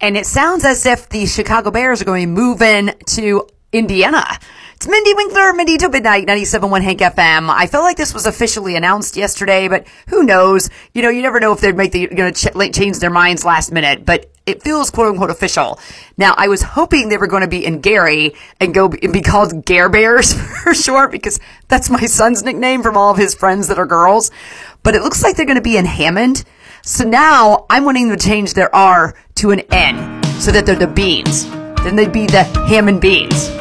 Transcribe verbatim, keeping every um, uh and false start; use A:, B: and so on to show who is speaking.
A: and it sounds as if the Chicago Bears are going to move in to Indiana. It's Mindy Winkler, Mindy to Midnight, ninety-seven point one Hank F M. I felt like this was officially announced yesterday, but who knows? You know, you never know if they'd make the, you know, ch- change their minds last minute, but it feels quote unquote official. Now, I was hoping they were going to be in Gary and go and be called Gare Bears for short, because that's my son's nickname from all of his friends that are girls. But it looks like they're going to be in Hammond. So now I'm wanting to change their R to an N so that they're the Beans. Then they'd be the Hammond Beans.